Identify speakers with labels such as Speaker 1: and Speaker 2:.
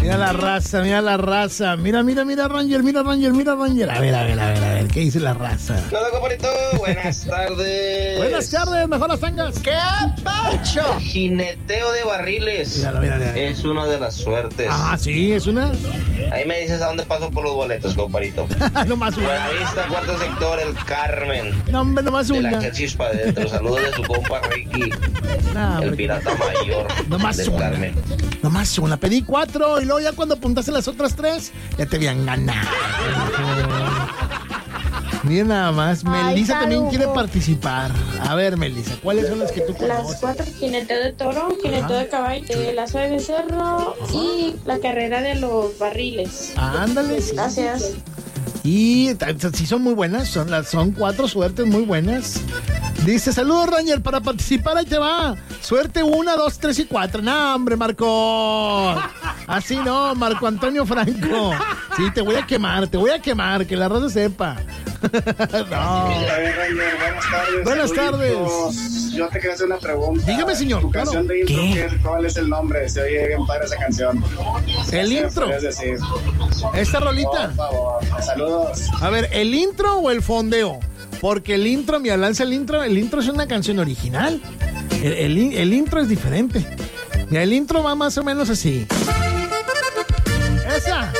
Speaker 1: Mira la raza, mira la raza. Mira, Ranger, mira, Ranger, mira, Ranger. A ver, ¿qué dice la raza?
Speaker 2: Hola, compadrito. Buenas tardes.
Speaker 1: Buenas tardes, mejor las tangas.
Speaker 2: ¿Qué pacho? Jineteo de barriles.
Speaker 1: Mira.
Speaker 2: Es una de las suertes.
Speaker 1: Ah, sí, es una.
Speaker 2: Ahí me dices a dónde paso por los boletos, compadrito.
Speaker 1: Nomás una.
Speaker 2: Buenavista, cuarto sector, el Carmen.
Speaker 1: No, hombre, nomás
Speaker 2: De
Speaker 1: una.
Speaker 2: la chispa adentro. Saludos de su compa Ricky.
Speaker 1: No,
Speaker 2: El pirata mayor.
Speaker 1: Nomás
Speaker 2: del
Speaker 1: una.
Speaker 2: Carmen.
Speaker 1: Nomás una. Pedí 4 y luego ya cuando apuntaste las otras 3, ya te habían ganado. Mira nada más. Melissa también quiere participar. A ver, Melissa, ¿cuáles son las que tú conoces?
Speaker 3: Las 4, jineteo de toro, jineteo de caballo, lazo de becerro y la carrera de los barriles.
Speaker 1: Ándale, sí.
Speaker 3: Gracias.
Speaker 1: Y sí son muy buenas, son 4 suertes muy buenas. Dice, saludos Ranger, para participar ahí te va. Suerte 1, 2, 3 y 4. No, hombre, Marco. Así no, Marco Antonio Franco. Sí, te voy a quemar, que la raza sepa. No. Buenas tardes.
Speaker 4: Yo te quería hacer una pregunta.
Speaker 1: Dígame, señor.
Speaker 4: Tu canción de intro,
Speaker 1: ¿Qué?
Speaker 4: ¿cuál es el nombre? Se oye bien padre esa canción.
Speaker 1: El intro.
Speaker 4: ¿Puedes decir?
Speaker 1: Esta rolita.
Speaker 4: Por favor. Saludos.
Speaker 1: A ver, ¿el intro o el fondeo? Porque el intro, mi lanza el intro es una canción original. El intro es diferente. Mira, el intro va más o menos así. Esa.